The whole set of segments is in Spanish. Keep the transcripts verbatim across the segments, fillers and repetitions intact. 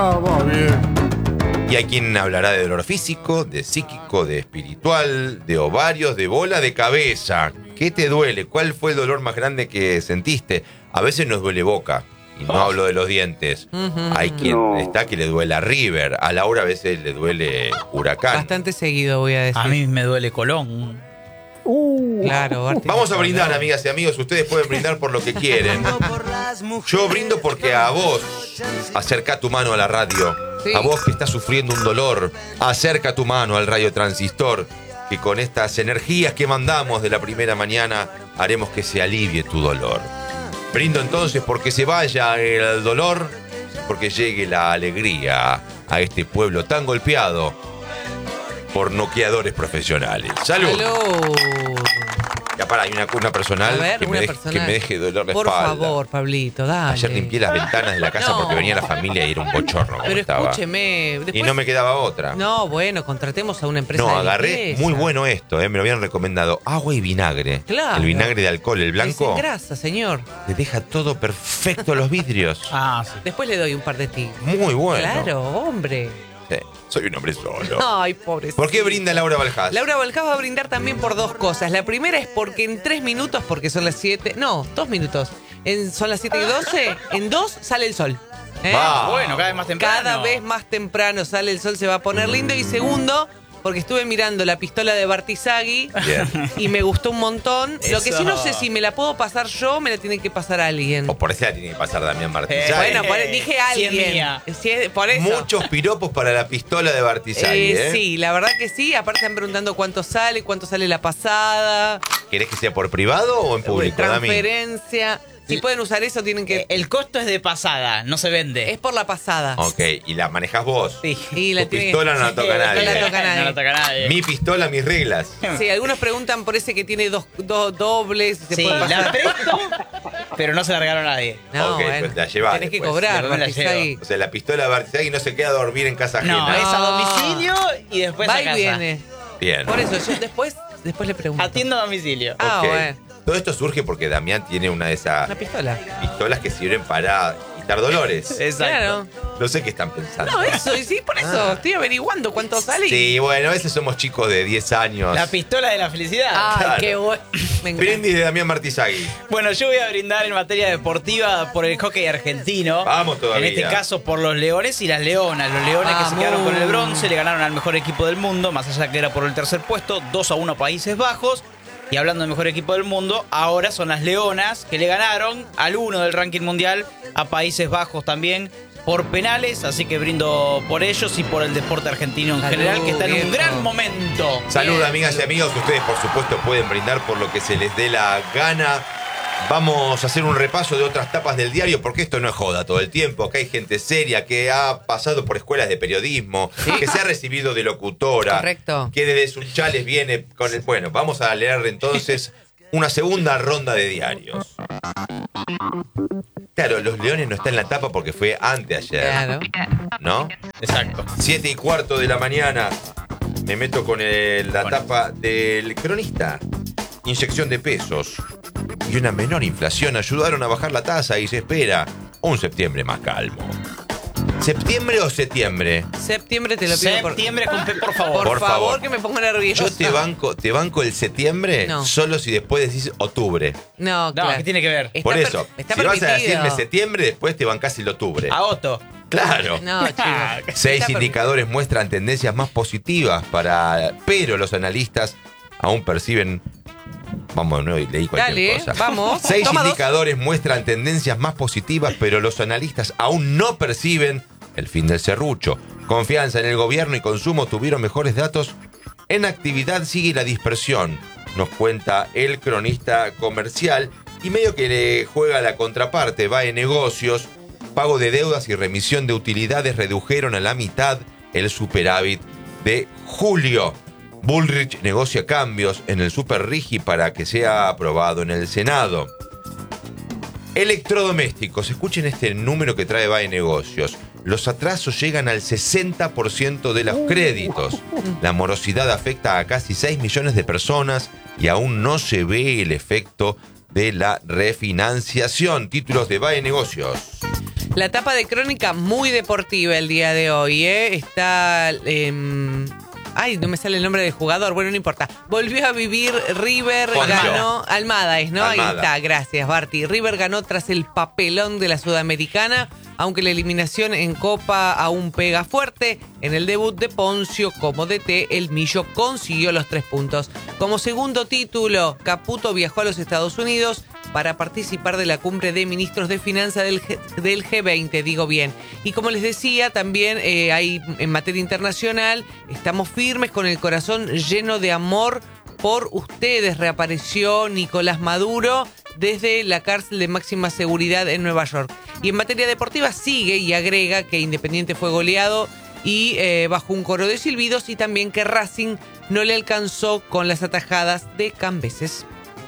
Ah, va bien. Y hay quien hablará de dolor físico, de psíquico, de espiritual, de ovarios, de bola, de cabeza. ¿Qué te duele? ¿Cuál fue el dolor más grande que sentiste? A veces nos duele boca. Y no hablo de los dientes. Ujú. Hay quien No. está que le duele a River. A Laura a veces le duele Huracán. Bastante seguido, voy a decir. A mí me duele Colón. Uh. Claro, Barty. Vamos a brindar, amigas y amigos. Ustedes pueden brindar por lo que quieren. Yo brindo porque a vos, acerca tu mano a la radio. Sí. A vos que estás sufriendo un dolor, acerca tu mano al radio transistor. Que con estas energías que mandamos de la primera mañana haremos que se alivie tu dolor. Brindo entonces porque se vaya el dolor, porque llegue la alegría a este pueblo tan golpeado por noqueadores profesionales. ¡Salud! Salud. Ya para, hay una, una personal, A ver, que, me una deje, personal. que me deje dolor de Por espalda. favor, Pablito, dale. Ayer limpié las ventanas de la casa No. porque venía la familia y era un bochorno como Pero estaba. escúcheme. Después... Y no me quedaba otra. No, bueno, contratemos a una empresa No, de agarré, limpieza. muy bueno esto, eh, me lo habían recomendado. Agua y vinagre. Claro. El vinagre de alcohol, el blanco, Grasa, señor. le deja todo perfecto a los vidrios. Ah, sí. Después le doy un par de tips. Muy bueno. Claro, hombre. Sí, soy un hombre solo. Ay, pobre. ¿Por qué brinda Laura Baljás? Laura Baljás va a brindar también por dos cosas. La primera es porque en tres minutos, porque son las siete, no, dos minutos. En, son las siete y doce, en dos sale el sol. ¿Eh? Va. Bueno, cada vez más temprano. Cada vez más temprano sale el sol, se va a poner lindo. Y segundo, porque estuve mirando la pistola de Bartizaghi Bien. y me gustó un montón. Lo que sí Eso. no sé si me la puedo pasar yo, me la tiene que pasar alguien. O por eso la tiene que pasar Damián Martínez. Eh, Bueno, por- Eh, dije si es alguien. mía. Si es- por eso. Muchos piropos para la pistola de Bartizaghi, Eh, ¿eh? Sí, la verdad que sí. Aparte están preguntando cuánto sale, cuánto sale la pasada. ¿Querés que sea por privado o en público, Dami? Transferencia. Si pueden usar eso, tienen que... Eh, El costo es de pasada, no se vende. Es por la pasada. Ok, y la manejás vos. Sí. Y la Tu tiene- pistola no la toca Sí, nadie. no la toca nadie. No la toca nadie. Mi pistola, mis reglas. Sí, algunos preguntan por ese que tiene dos, dos dobles. y se Sí, puede la pasar. presto, pero no se la regaló a nadie. No, Ok, bueno, pues la llevás tenés que después. cobrar, Después la Bartizaghi. O sea, la pistola de Bartizaghi no se queda a dormir en casa ajena. No, es a domicilio y después Va a y casa. viene. Bien. Por eso, yo después, después le pregunto. Atiendo a domicilio. Ah, Ok. bueno. Todo esto surge porque Damián tiene una de esas Una pistola. pistolas que sirven para quitar dolores. Exacto. Claro. No sé qué están pensando. No, eso, y sí, por eso. Estoy averiguando cuánto sale. y- Sí, bueno, a veces somos chicos de diez años. La pistola de la felicidad. Ay, Claro. qué bueno. Me encanta. Brindis de Damián Martizaghi. Bueno, yo voy a brindar en materia deportiva por el hockey argentino. Vamos todavía. En este caso por los leones y las leonas. Los leones que se Vamos. quedaron con el bronce le ganaron al mejor equipo del mundo, más allá que era por el tercer puesto, dos a uno a Países Bajos. Y hablando del mejor equipo del mundo, ahora son las leonas que le ganaron al uno del ranking mundial a Países Bajos también por penales. Así que brindo por ellos y por el deporte argentino en Salud, general, que está en un viejo. gran momento. Salud, Bien, amigas y salud. amigos. Ustedes, por supuesto, pueden brindar por lo que se les dé la gana. Vamos a hacer un repaso de otras tapas del diario, porque esto no es joda todo el tiempo. Acá hay gente seria que ha pasado por escuelas de periodismo, que se ha recibido de locutora, Correcto. que desde sus chales viene con el... Bueno, vamos a leer entonces una segunda ronda de diarios. Claro, los leones no están en la tapa porque fue anteayer, Claro. ¿no? Exacto. Siete y cuarto de la mañana. Me meto con el- la Bueno. tapa del Cronista. Inyección de pesos y una menor inflación ayudaron a bajar la tasa y se espera un septiembre más calmo. ¿Septiembre o septiembre? Septiembre te lo pido por... Septiembre con P, por favor. Por, Por favor, favor. que me pongo nervioso. Yo te banco, te banco el septiembre No. solo si después decís octubre. No, No, claro. ¿qué tiene que ver? Está Por per- eso, está si vas a permitido. decirme septiembre, después te bancás el octubre. Agosto. Claro. No, chicos. Seis Está indicadores muestran tendencias más positivas para, pero los analistas aún perciben. Vamos de nuevo y leí cualquier Dale, cosa. vamos. Seis Toma dos. indicadores muestran tendencias más positivas, pero los analistas aún no perciben el fin del serrucho. Confianza en el gobierno y consumo tuvieron mejores datos. En actividad sigue la dispersión, nos cuenta el cronista comercial. Y medio que le juega la contraparte, va en negocios. Pago de deudas y remisión de utilidades redujeron a la mitad el superávit de julio. Bullrich negocia cambios en el Super Rigi para que sea aprobado en el Senado. Electrodomésticos. Escuchen este número que trae Bae Negocios. Los atrasos llegan al sesenta por ciento de los créditos. La morosidad afecta a casi seis millones de personas y aún no se ve el efecto de la refinanciación. Títulos de Bae Negocios. La tapa de Crónica muy deportiva el día de hoy, ¿eh? Está... Eh, ay, no me sale el nombre del jugador. Bueno, no importa. Volvió a vivir River, Poncho. ganó... Almada es, ¿no? Almada. Ahí está, gracias, Barty. River ganó tras el papelón de la Sudamericana, aunque la eliminación en Copa aún pega fuerte. En el debut de Poncio como D T, el Millo consiguió los tres puntos. Como segundo título, Caputo viajó a los Estados Unidos para participar de la cumbre de ministros de finanzas del, G, del G veinte, digo bien. Y como les decía, también eh, hay en materia internacional, estamos firmes con el corazón lleno de amor por ustedes. Reapareció Nicolás Maduro desde la cárcel de máxima seguridad en Nueva York. Y en materia deportiva sigue y agrega que Independiente fue goleado y eh, bajo un coro de silbidos, y también que Racing no le alcanzó con las atajadas de Cambeses.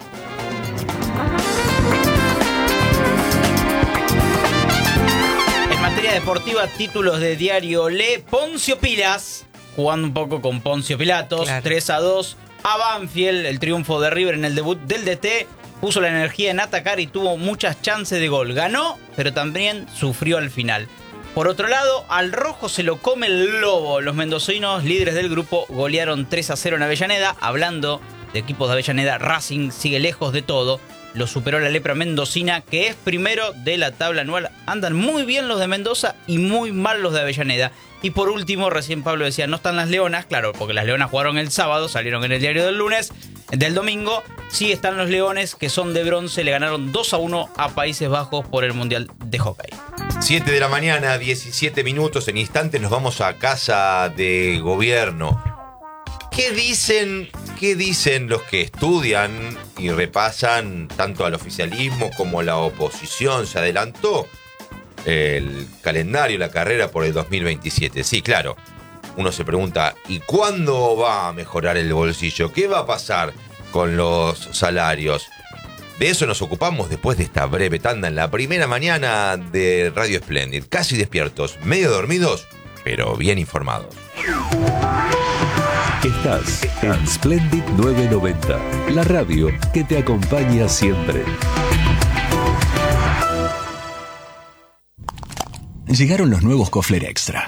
En materia deportiva, títulos de diario Le. Poncio Pilas, jugando un poco con Poncio Pilatos, Claro. tres a dos a Banfield. El triunfo de River en el debut del D T puso la energía en atacar y tuvo muchas chances de gol. Ganó, pero también sufrió al final. Por otro lado, al rojo se lo come el lobo. Los mendocinos, líderes del grupo, golearon tres a cero en Avellaneda. Hablando de equipos de Avellaneda, Racing sigue lejos de todo. Lo superó la lepra mendocina, que es primero de la tabla anual. Andan muy bien los de Mendoza y muy mal los de Avellaneda. Y por último, recién Pablo decía, no están las Leonas. Claro, porque las Leonas jugaron el sábado, salieron en el diario del lunes, del domingo. Sí están los Leones, que son de bronce. Le ganaron dos a uno a Países Bajos por el Mundial de Hockey. siete de la mañana, diecisiete minutos. En instantes nos vamos a casa de gobierno. ¿Qué dicen, qué dicen los que estudian y repasan tanto al oficialismo como a la oposición? Se adelantó el calendario, la carrera por el dos mil veintisiete. Sí, claro. Uno se pregunta, ¿y cuándo va a mejorar el bolsillo? ¿Qué va a pasar con los salarios? De eso nos ocupamos después de esta breve tanda en la primera mañana de Radio Splendid. Casi despiertos, medio dormidos, pero bien informados. Estás en Splendid novecientos noventa, la radio que te acompaña siempre. Llegaron los nuevos Kofler Extra.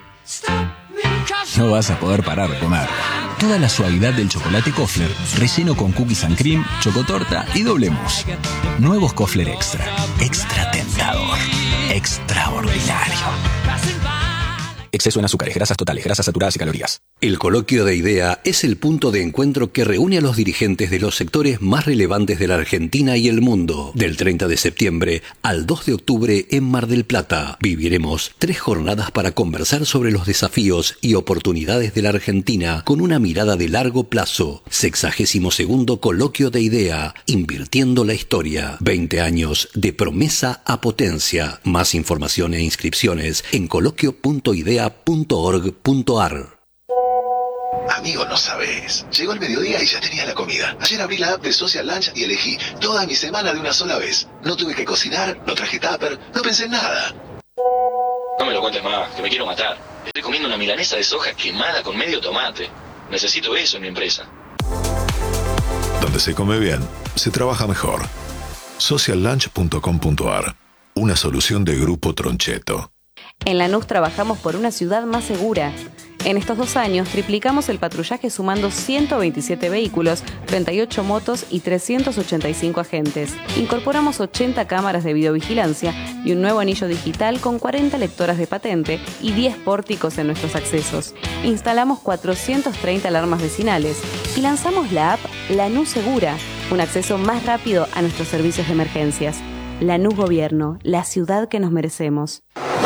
No vas a poder parar de comer. Toda la suavidad del chocolate Kofler, relleno con cookies and cream, chocotorta y doble mousse. Nuevos Kofler Extra. Extra tentador. Extraordinario. Exceso en azúcares, grasas totales, grasas saturadas y calorías. El Coloquio de Idea es el punto de encuentro que reúne a los dirigentes de los sectores más relevantes de la Argentina y el mundo. Del treinta de septiembre al dos de octubre en Mar del Plata, viviremos tres jornadas para conversar sobre los desafíos y oportunidades de la Argentina con una mirada de largo plazo. Sexagésimo segundo Coloquio de Idea, invirtiendo la historia. veinte años de promesa a potencia. Más información e inscripciones en coloquio punto idea punto org punto ar. Amigo, no sabes. Llegó el mediodía y ya tenía la comida. Ayer abrí la app de Social Lunch y elegí toda mi semana de una sola vez. No tuve que cocinar, no traje tupper, no pensé en nada. No me lo cuentes más, que me quiero matar. Estoy comiendo una milanesa de soja quemada con medio tomate. Necesito eso en mi empresa. Donde se come bien, se trabaja mejor. social lunch punto com punto ar. Una solución de Grupo Troncheto. En Lanús trabajamos por una ciudad más segura. En estos dos años triplicamos el patrullaje sumando ciento veintisiete vehículos, treinta y ocho motos y trescientos ochenta y cinco agentes. Incorporamos ochenta cámaras de videovigilancia y un nuevo anillo digital con cuarenta lectoras de patente y diez pórticos en nuestros accesos. Instalamos cuatrocientas treinta alarmas vecinales y lanzamos la app Lanús Segura, un acceso más rápido a nuestros servicios de emergencias. Lanús Gobierno, la ciudad que nos merecemos.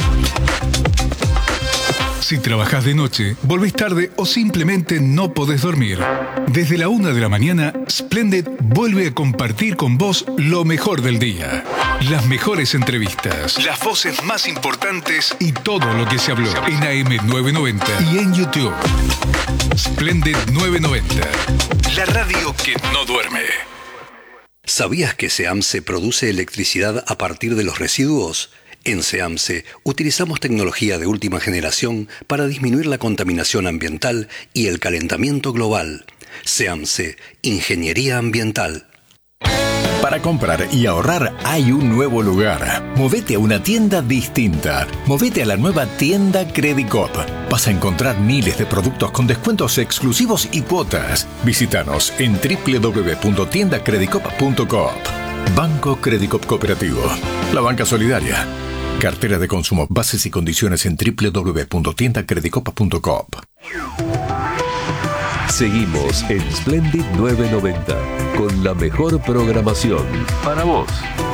Si trabajás de noche, volvés tarde o simplemente no podés dormir. Desde la una de la mañana, Splendid vuelve a compartir con vos lo mejor del día. Las mejores entrevistas, las voces más importantes y todo lo que se habló en A M novecientos noventa y en YouTube. Splendid novecientos noventa, la radio que no duerme. ¿Sabías que SEAMSE produce electricidad a partir de los residuos? En SEAMSE utilizamos tecnología de última generación para disminuir la contaminación ambiental y el calentamiento global. SEAMSE, Ingeniería Ambiental. Para comprar y ahorrar hay un nuevo lugar. Movete a una tienda distinta. Movete a la nueva tienda Credicop. Vas a encontrar miles de productos con descuentos exclusivos y cuotas. Visítanos en doble u doble u doble u punto tienda credicop punto coop. Banco Credicop Cooperativo. La banca solidaria. Cartera de consumo. Bases y condiciones en doble u doble u doble u punto tienda credicop punto coop. Seguimos en Splendid novecientos noventa con la mejor programación para vos.